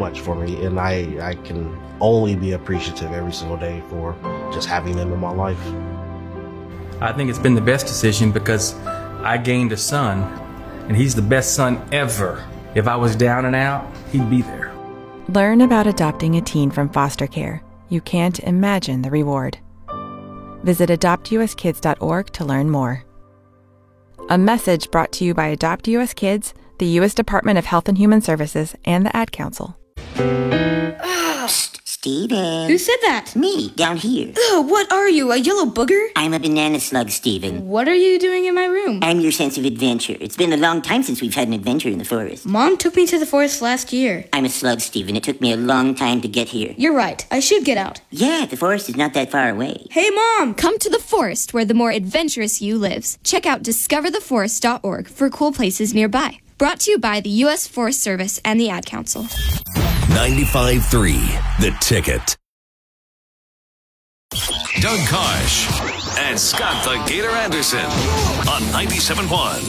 much for me, and I can only be appreciative every single day for just having them in my life. I think it's been the best decision because I gained a son, and he's the best son ever. If I was down and out, he'd be there. Learn about adopting a teen from foster care. You can't imagine the reward. Visit adoptuskids.org to learn more. A message brought to you by Adopt US Kids, the U.S. Department of Health and Human Services, and the Ad Council. Steven. Who said that? Me, down here. Ugh, what are you, a yellow booger? I'm a banana slug, Steven. What are you doing in my room? I'm your sense of adventure. It's been a long time since we've had an adventure in the forest. Mom took me to the forest last year. I'm a slug, Steven. It took me a long time to get here. You're right. I should get out. Yeah, the forest is not that far away. Hey, Mom! Come to the forest where the more adventurous you lives. Check out discovertheforest.org for cool places nearby. Brought to you by the U.S. Forest Service and the Ad Council. 95.3 The Ticket. Doug Kosh and Scott the Gator Anderson on 97.1.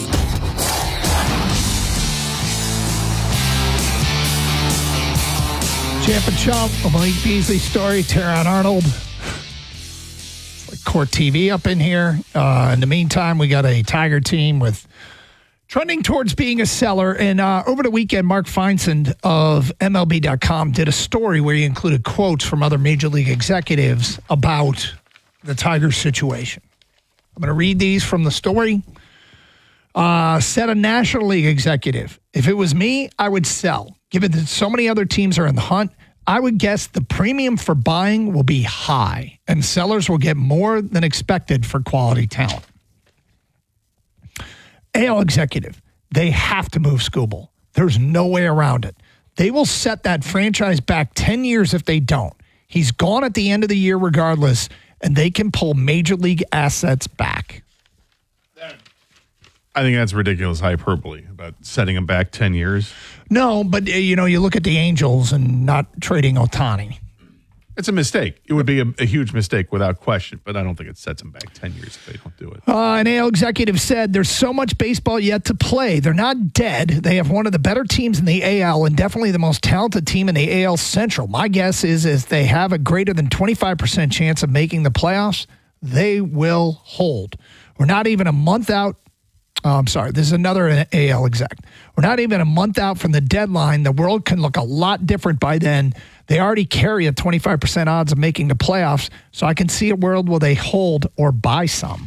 Champ and Chump, a Malik Beasley story, Teron Arnold. It's like Court TV up in here. In the meantime, we got a Tiger team with trending towards being a seller. And over the weekend, Mark Feinsand of MLB.com did a story where he included quotes from other Major League executives about the Tigers situation. I'm going to read these from the story. Said a National League executive, if it was me, I would sell. Given that so many other teams are in the hunt, I would guess the premium for buying will be high, and sellers will get more than expected for quality talent. AL executive, they have to move Skubal. There's no way around it. They will set that franchise back 10 years if they don't. He's gone at the end of the year regardless, and they can pull Major League assets back. I think that's ridiculous hyperbole about setting him back 10 years. No, but, you look at the Angels and not trading Ohtani. It's a mistake. It would be a huge mistake without question, but I don't think it sets them back 10 years if they don't do it. An AL executive said there's so much baseball yet to play. They're not dead. They have one of the better teams in the AL and definitely the most talented team in the AL Central. My guess is they have a greater than 25% chance of making the playoffs. They will hold. We're not even a month out. I'm sorry, this is another AL exec. We're not even a month out from the deadline. The world can look a lot different by then. They already carry a 25% odds of making the playoffs, so I can see a world where they hold or buy some.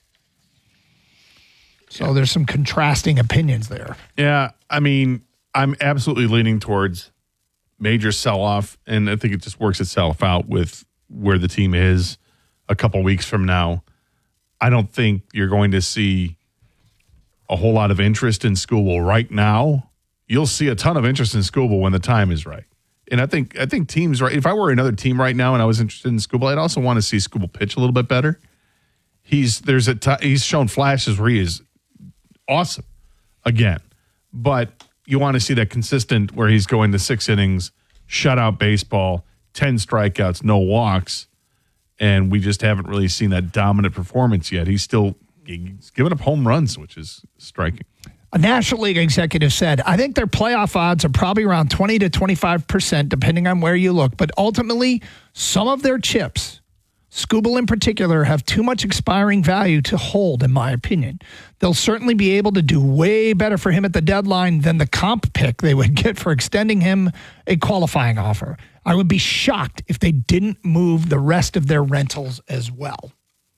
So there's some contrasting opinions there. Yeah, I mean, I'm absolutely leaning towards major sell-off, and I think it just works itself out with where the team is a couple weeks from now. I don't think you're going to see a whole lot of interest in Skubal right now. You'll see a ton of interest in Skubal when the time is right. And I think teams, right? If I were another team right now and I was interested in Skubal, I'd also want to see Skubal pitch a little bit better. He's shown flashes where he is awesome again, but you want to see that consistent where he's going to 6 innings, shutout baseball, 10 strikeouts, no walks, and we just haven't really seen that dominant performance yet. He's giving up home runs, which is striking. A National League executive said, I think their playoff odds are probably around 20 to 25%, depending on where you look. But ultimately, some of their chips, Skubal in particular, have too much expiring value to hold, in my opinion. They'll certainly be able to do way better for him at the deadline than the comp pick they would get for extending him a qualifying offer. I would be shocked if they didn't move the rest of their rentals as well.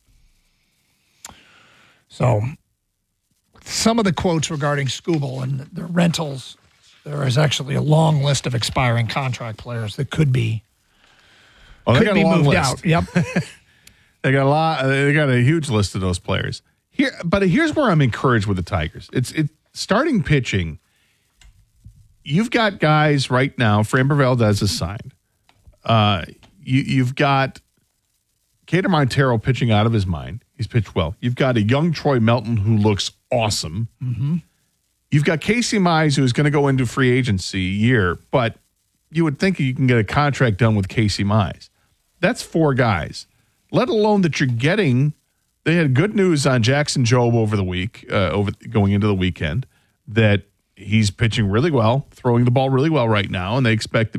So some of the quotes regarding Skubal and the rentals, there is actually a long list of expiring contract players that could be moved out. Yep. They got a lot. They got a huge list of those players. Here's where I'm encouraged with the Tigers. It's starting pitching. You've got guys right now. Framber Valdez is signed. You've got Cater Montero pitching out of his mind. He's pitched well. You've got a young Troy Melton who looks awesome. Mm-hmm. You've got Casey Mize, who's going to go into free agency year, but you would think you can get a contract done with Casey Mize. That's 4 guys, let alone that you're getting. They had good news on Jackson Jobe over the week, going into the weekend, that he's pitching really well, throwing the ball really well right now, and they expect